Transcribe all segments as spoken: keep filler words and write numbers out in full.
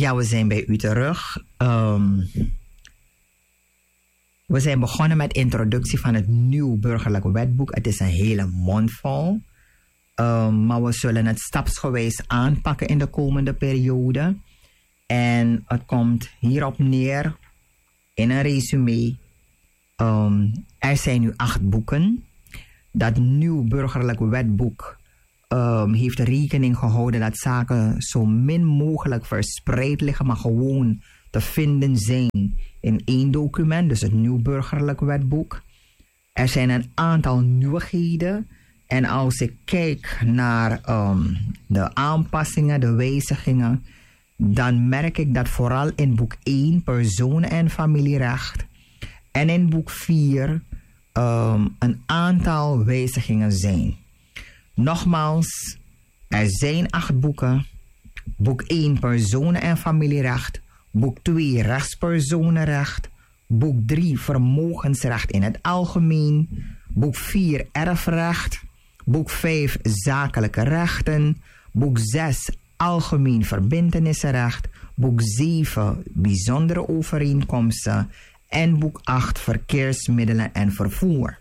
Ja, we zijn bij u terug. Um, we zijn begonnen met de introductie van het nieuw burgerlijk wetboek. Het is een hele mondvol. Um, maar we zullen het stapsgewijs aanpakken in de komende periode. En het komt hierop neer, in een resume. Um, er zijn nu acht boeken. Dat nieuw burgerlijk wetboek um, heeft rekening gehouden dat zaken zo min mogelijk verspreid liggen, maar gewoon te vinden zijn in één document, dus het nieuw burgerlijk wetboek. Er zijn een aantal nieuwigheden. En als ik kijk naar um, de aanpassingen, de wijzigingen, dan merk ik dat vooral in boek één, personen- en familierecht, en in boek vier um, een aantal wijzigingen zijn. Nogmaals, er zijn acht boeken. Boek één, personen- en familierecht. Boek twee, rechtspersonenrecht. Boek drie, vermogensrecht in het algemeen. Boek vier, erfrecht. Boek vijf, zakelijke rechten. Boek zes, algemeen verbintenissenrecht. Boek zeven, bijzondere overeenkomsten. En boek acht, verkeersmiddelen en vervoer.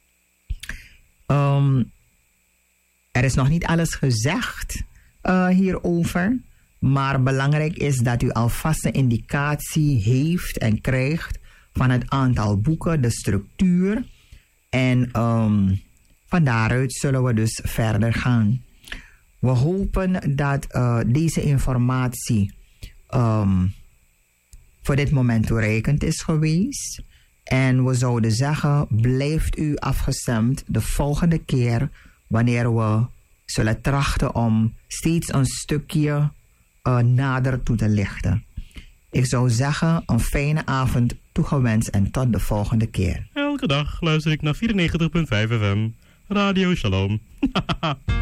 Um, er is nog niet alles gezegd uh, hierover. Maar belangrijk is dat u alvast een indicatie heeft en krijgt van het aantal boeken, de structuur. En um, van daaruit zullen we dus verder gaan. We hopen dat uh, deze informatie um, voor dit moment toereikend is geweest. En we zouden zeggen, blijft u afgestemd de volgende keer wanneer we zullen trachten om steeds een stukje uh, nader toe te lichten. Ik zou zeggen, een fijne avond toegewenst en tot de volgende keer. Elke dag luister ik naar vierennegentig komma vijf F M. Radio Shalom.